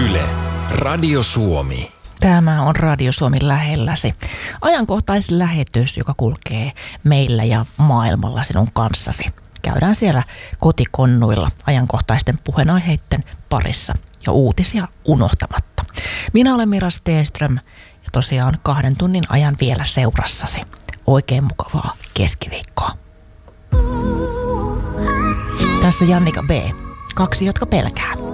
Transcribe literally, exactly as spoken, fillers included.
Yle, Radio Suomi. Tämä on Radio Suomi lähelläsi. Ajankohtaislähetys, joka kulkee meillä ja maailmalla sinun kanssasi. Käydään siellä kotikonnuilla ajankohtaisten puheenaiheiden parissa ja uutisia unohtamatta. Minä olen Mira Stenström ja tosiaan kahden tunnin ajan vielä seurassasi. Oikein mukavaa keskiviikkoa. Tässä Jannika B. Kaksi, jotka pelkää.